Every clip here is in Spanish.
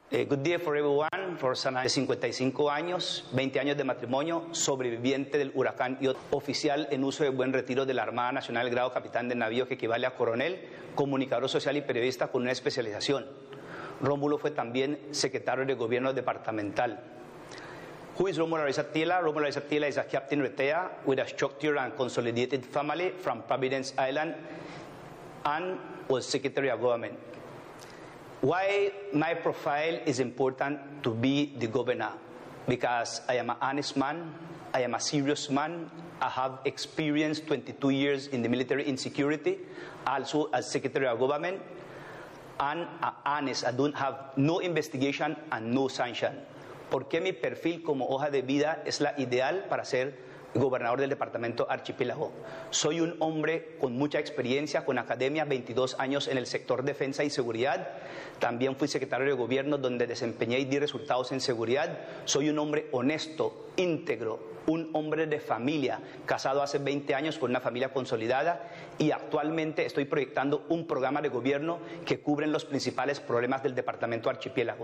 Good day for everyone. For Sana, de 55 años, 20 años de matrimonio, sobreviviente del huracán y oficial en uso de buen retiro de la Armada Nacional, grado capitán de navío que equivale a coronel, comunicador social y periodista con una especialización. Rómulo fue también secretario de gobierno departamental. Who is Rómulo Ariza Attila? Rómulo Ariza Attila is a captain retired with a structured and consolidated family from Providence Island and was secretary of government. Why my profile is important to be the governor? Because I am an honest man, I am a serious man, I have experienced 22 years in the military in security, also as secretary of government, and I'm honest, I don't have no investigation and no sanction. ¿Por qué mi perfil como hoja de vida es la ideal para ser gobernador del departamento Archipiélago? Soy un hombre con mucha experiencia, con academia, 22 años en el sector defensa y seguridad. También fui secretario de gobierno donde desempeñé y di resultados en seguridad. Soy un hombre honesto, íntegro, un hombre de familia, casado hace 20 años con una familia consolidada y actualmente estoy proyectando un programa de gobierno que cubre los principales problemas del departamento Archipiélago.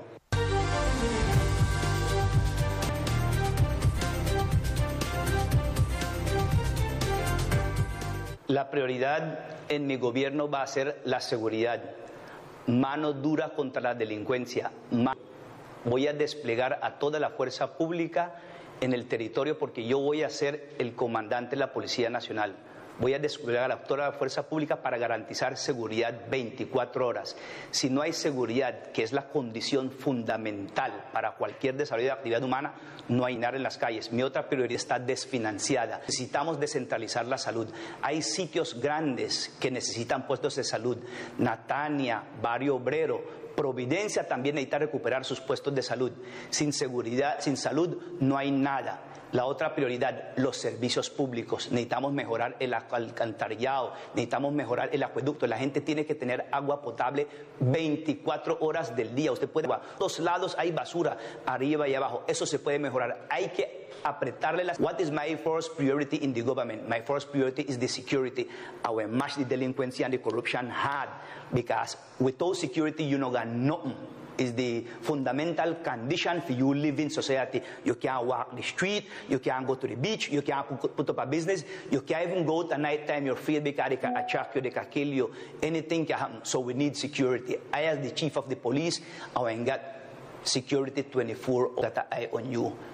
La prioridad en mi gobierno va a ser la seguridad, mano dura contra la delincuencia. Voy a desplegar a toda la fuerza pública en el territorio porque yo voy a ser el comandante de la Policía Nacional. Voy a desplegar a toda la fuerza pública para garantizar seguridad 24 horas. Si no hay seguridad, que es la condición fundamental para cualquier desarrollo de actividad humana, no hay nada en las calles. Mi otra prioridad está desfinanciada. Necesitamos descentralizar la salud. Hay sitios grandes que necesitan puestos de salud. Natania, Barrio Obrero, Providencia también necesita recuperar sus puestos de salud. Sin seguridad, sin salud, no hay nada. La otra prioridad, los servicios públicos. Necesitamos mejorar el alcantarillado, necesitamos mejorar el acueducto. La gente tiene que tener agua potable 24 horas del día. Usted puede, a todos lados hay basura, arriba y abajo. Eso se puede mejorar. Hay que apretarle las... What is my first priority in the government? My first priority is the security. Our match the delinquency and the corruption hard. Because without security, you know got nothing. Is the fundamental condition for you live in society. You can't walk the street, you can't go to the beach, you can't put up a business, you can't even go at night time, you're afraid because they can attack you, they can kill you, anything can happen. So we need security. I as the chief of the police, I got security 24 hours that I on you.